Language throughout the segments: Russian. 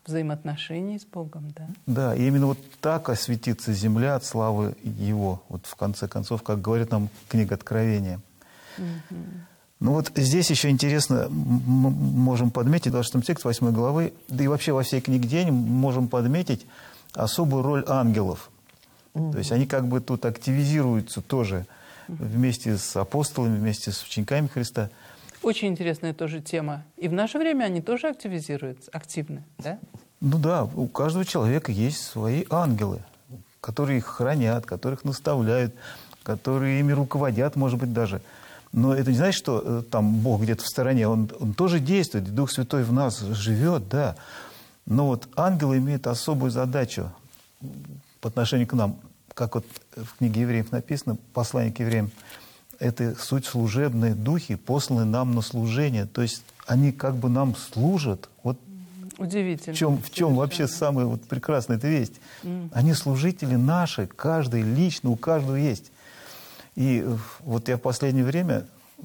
взаимоотношений с Богом, да? Да, и именно вот так осветится земля от славы Его, вот в конце концов, как говорит нам книга Откровения. Ну вот здесь еще интересно, мы можем подметить, в 26 тексте 8 главы, да и вообще во всей книге Деяний можем подметить особую роль ангелов. То есть они как бы тут активизируются тоже вместе с апостолами, вместе с учениками Христа. Очень интересная тоже тема. И в наше время они тоже активизируются, активны, да? Ну да, у каждого человека есть свои ангелы, которые их хранят, которых наставляют, которые ими руководят, может быть, даже. Но это не значит, что там Бог где-то в стороне. Он тоже действует, и Дух Святой в нас живет, да. Но вот ангелы имеют особую задачу по отношению к нам. Как вот в книге Евреев написано, послание к Евреям, это суть служебные духи, посланные нам на служение. То есть они как бы нам служат. Вот удивительно. В чем вообще самая вот прекрасная эта весть? Они служители наши, каждый лично, у каждого есть. И вот я в последнее время,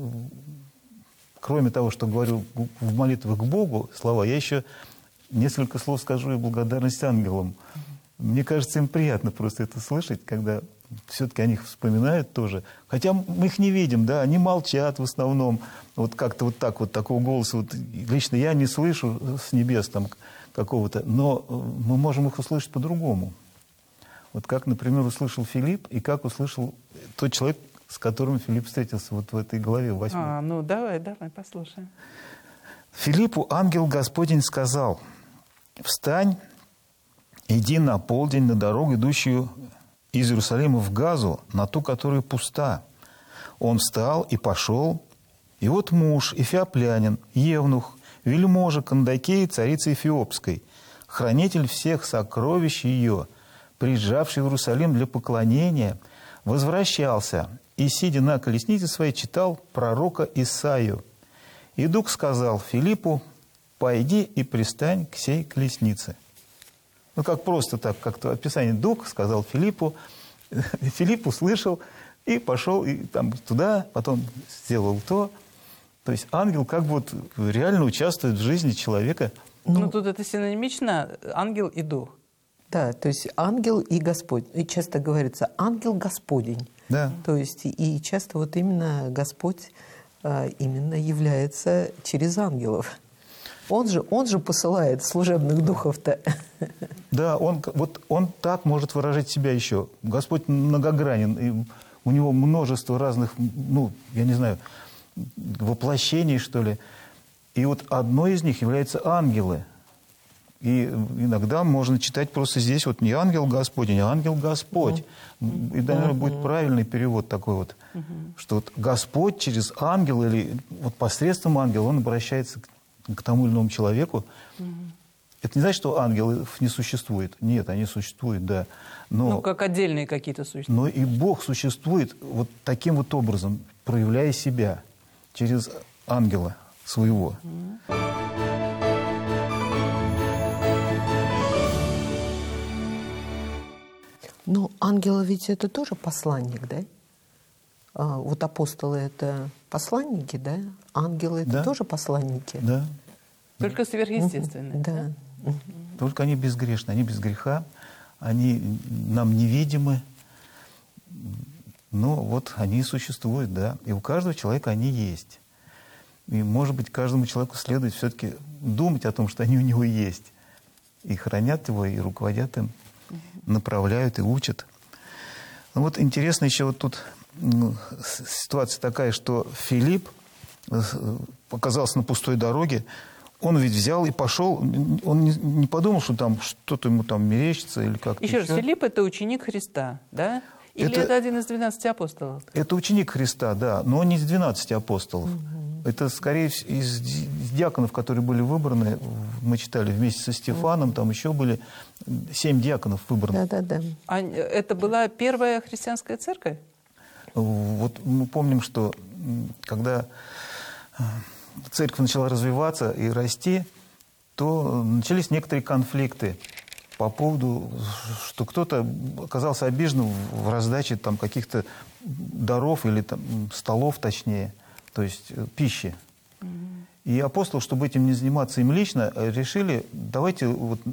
кроме того, что говорю в молитвах к Богу слова, я еще несколько слов скажу и благодарность ангелам. Мне кажется, им приятно просто это слышать, когда все-таки о них вспоминают тоже. Хотя мы их не видим, да, они молчат в основном. Вот как-то вот так вот, такого голоса. Вот, лично я не слышу с небес там какого-то, но мы можем их услышать по-другому. Вот как, например, услышал Филипп, и как услышал тот человек, с которым Филипп встретился вот в этой главе 8. Ну давай, послушаем. Филиппу ангел Господень сказал: «Встань, иди на полдень на дорогу, идущую из Иерусалима в Газу, на ту, которая пуста». Он встал и пошел, и вот муж, эфиоплянин, евнух, вельможа Кандакеи, царицы Эфиопской, хранитель всех сокровищ ее, приезжавший в Иерусалим для поклонения, возвращался и, сидя на колеснице своей, читал пророка Исаию. И Дух сказал Филиппу: «Пойди и пристань к сей колеснице». Ну, как просто так, как-то описание. Дух сказал Филиппу, Филипп услышал и пошел и там туда, потом сделал то. То есть ангел как бы вот реально участвует в жизни человека. Ну, тут это синонимично, ангел и дух. Да, то есть ангел и Господь. И часто говорится ангел Господень. Да. То есть и часто вот именно Господь именно является через ангелов. Он же посылает служебных духов-то. Да, он так может выражать себя еще. Господь многогранен, и у него множество разных, я не знаю, воплощений, что ли. И вот одно из них являются ангелы. И иногда можно читать просто здесь вот не ангел Господень, а ангел Господь. И, наверное, будет правильный перевод такой вот, что вот Господь через ангела или вот посредством ангела он обращается к тому или иному человеку. Это не значит, что ангелов не существует. Нет, они существуют, да. Но, как отдельные какие-то сущности. Но и Бог существует вот таким вот образом, проявляя себя через ангела своего. Но ангелы ведь это тоже посланник, да? Вот апостолы это посланники, да? Ангелы это тоже посланники. Да. Только сверхъестественные. Да. Только они безгрешны, они без греха, они нам невидимы, но вот они и существуют, да. И у каждого человека они есть. И, может быть, каждому человеку следует все-таки думать о том, что они у него есть. И хранят его, и руководят им, направляют и учат. Ну вот интересно еще вот тут ситуация такая, что Филипп оказался на пустой дороге. Он ведь взял и пошел, он не подумал, что там что-то ему там мерещится или как-то еще раз, Филипп – это ученик Христа, да? Или это один из 12 апостолов? Это ученик Христа, да, но он не из 12 апостолов. Это, скорее, из диаконов, которые были выбраны, мы читали вместе со Стефаном, там еще были 7 диаконов выбраны. Да. А это была первая христианская церковь? Вот мы помним, что когда церковь начала развиваться и расти, то начались некоторые конфликты по поводу, что кто-то оказался обиженным в раздаче там каких-то даров или там, столов, точнее, то есть пищи. И апостолы, чтобы этим не заниматься им лично, решили, давайте вот